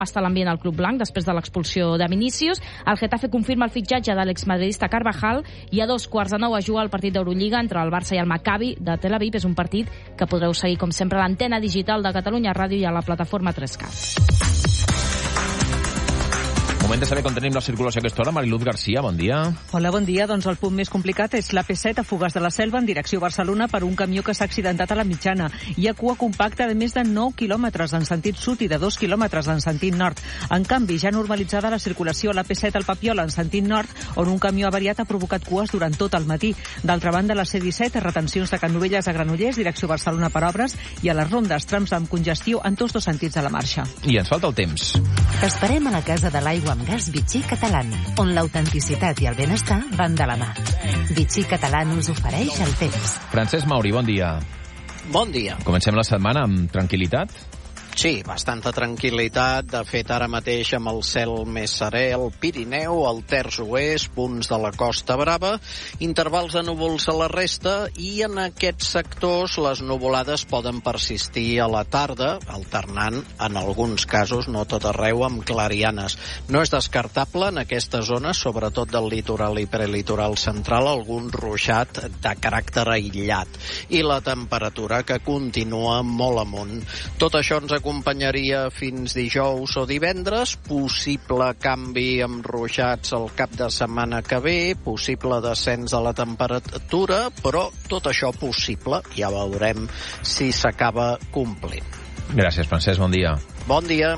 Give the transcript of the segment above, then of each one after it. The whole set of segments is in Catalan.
està l'ambient al Club Blanc després de l'expulsió de Vinícius. El Getafe confirma el fitxatge de l'exmadridista Carvajal i a 8:15 a jugar el partit d'Eurolliga entre el Barça i el Maccabi de Tel Aviv. És un partit que podreu seguir, com sempre, a l'antena digital de Catalunya Ràdio i a la plataforma 3Cat. Moment de saber com tenim la circulació a aquesta hora. Mariluz Garcia, bon dia. Hola, bon dia. Doncs el punt més complicat és la P7 a Fogars de la Selva en direcció a Barcelona per un camió que s'ha accidentat a la mitjana. Hi ha cua compacta de més de 9 quilòmetres en sentit sud i de 2 quilòmetres en sentit nord. En canvi, ja normalitzada la circulació a la P7 al Papiol en sentit nord, on un camió avariat ha provocat cues durant tot el matí. D'altra banda, la C-17, retencions de Can Novelles a Granollers, direcció Barcelona per obres, i a les rondes, trams amb congestió en tots dos sentits de la marxa. I ens falta el temps. T'esperem a la Casa de l'Aigua amb Gas Vichy Catalán, on l'autenticitat i el benestar van de la mà. Vichy Catalán us ofereix el temps. Francesc Mauri, bon dia. Bon dia. Comencem la setmana amb tranquil·litat? Sí, bastanta tranquil·litat. De fet, ara mateix amb el cel més serè, el Pirineu, el Terç Oest, punts de la Costa Brava, intervals de núvols a la resta, i en aquests sectors les nuvolades poden persistir a la tarda, alternant en alguns casos, no tot arreu, amb clarianes. No és descartable en aquesta zona, sobretot del litoral i prelitoral central, algun ruixat de caràcter aïllat. I la temperatura que continua molt amunt. Tot això ens acompanyaria fins dijous o divendres, possible canvi amb ruixats el cap de setmana que ve, possible descens de la temperatura, però tot això possible, ja veurem si s'acaba complint. Gràcies, Francesc, bon dia. Bon dia.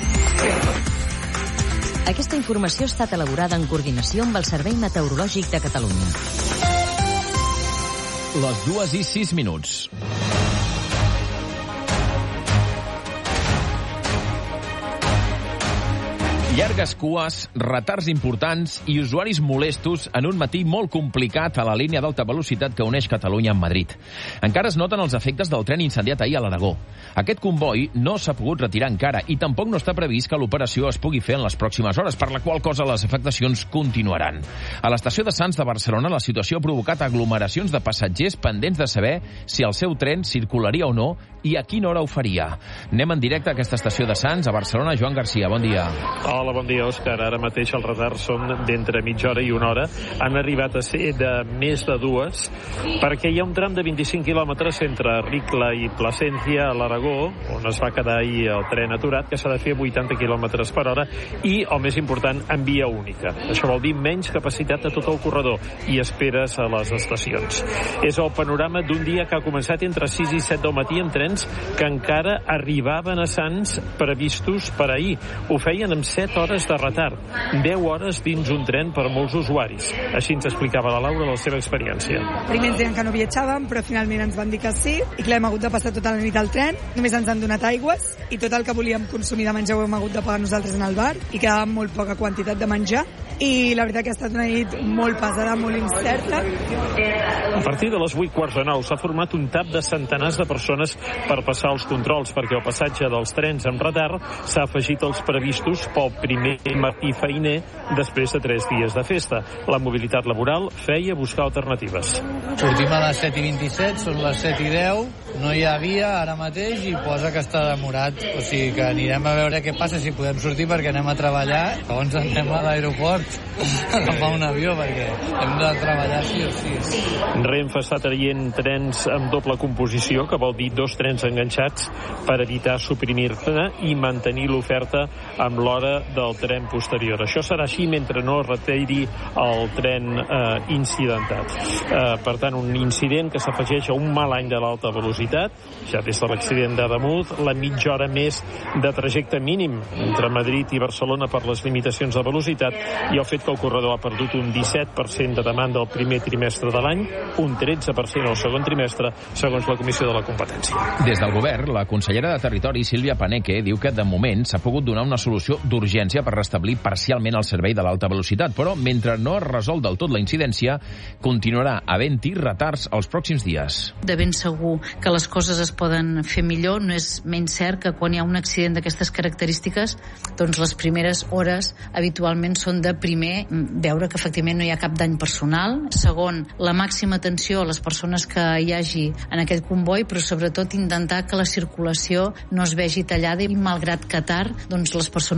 Aquesta informació ha estat elaborada en coordinació amb el Servei Meteorològic de Catalunya. Les 2:06. Llargues cues, retards importants i usuaris molestos en un matí molt complicat a la línia d'alta velocitat que uneix Catalunya amb Madrid. Encara es noten els efectes del tren incendiat ahir a l'Aragó. Aquest comboi no s'ha pogut retirar encara i tampoc no està previst que l'operació es pugui fer en les pròximes hores, per la qual cosa les afectacions continuaran. A l'estació de Sants de Barcelona la situació ha provocat aglomeracions de passatgers pendents de saber si el seu tren circularia o no i a quina hora ho faria. Anem en directe a aquesta estació de Sants, a Barcelona. Joan Garcia, bon dia. Hola, bon dia, Òscar. Ara mateix els retards són d'entre mitja hora i una hora. Han arribat a ser de més de 2, perquè hi ha un tram de 25 quilòmetres entre Ricla i Plasencia, a l'Aragó, on es va quedar ahir el tren aturat, que s'ha de fer 80 quilòmetres per hora i, el més important, en via única. Això vol dir menys capacitat a tot el corredor i esperes a les estacions. És el panorama d'un dia que ha començat entre 6 i 7 del matí amb trens que encara arribaven a Sants previstos per ahir. Ho feien amb 7 hores de retard, 10 hores dins un tren per molts usuaris. Així ens explicava la Laura la seva experiència. Primer ens deien que no viatjàvem, però finalment ens van dir que sí, i clar, hem hagut de passar tota la nit al tren, només ens han donat aigües, i tot el que volíem consumir de menjar ho hem hagut de pagar nosaltres en el bar, i quedava molt poca quantitat de menjar, i la veritat que ha estat una nit molt pesada, molt incerta. A partir de les 8:15 s'ha format un tap de centenars de persones per passar els controls, perquè el passatge dels trens amb retard s'ha afegit als previstos pel primer matí feiner després de 3 dies de festa. La mobilitat laboral feia buscar alternatives. Sortim a les 7:27, són les 7:10, no hi ha via ara mateix i posa que està demorat. O sigui que anirem a veure què passa, si podem sortir, perquè anem a treballar. Llavors anem a l'aeroport a agafar un avió, perquè hem de treballar sí o sí. Renfe està traient trens amb doble composició, que vol dir 2 trens enganxats per evitar suprimir-ne i mantenir l'oferta amb l'hora del tren posterior. Això serà així mentre no es retiri el tren incidentat. Per tant, un incident que s'afegeix a un mal any de l'alta velocitat, ja des de l'accident d'Ademuz, la mitja hora més de trajecte mínim entre Madrid i Barcelona per les limitacions de velocitat i el fet que el corredor ha perdut un 17% de demanda al primer trimestre de l'any, un 13% al segon trimestre, segons la Comissió de la Competència. Des del govern, la consellera de Territori, Sílvia Paneque, diu que de moment s'ha pogut donar una solució d'urgència per restablir parcialment el servei de l'alta velocitat, però mentre no es resol del tot la incidència, continuarà havent-hi retards els pròxims dies. De ben segur que les coses es poden fer millor. No és menys cert que quan hi ha un accident d'aquestes característiques, doncs les primeres hores habitualment són de primer veure que efectivament no hi ha cap dany personal. Segon, la màxima atenció a les persones que hi hagi en aquest comboi, però sobretot intentar que la circulació no es vegi tallada i malgrat que tard, doncs les persones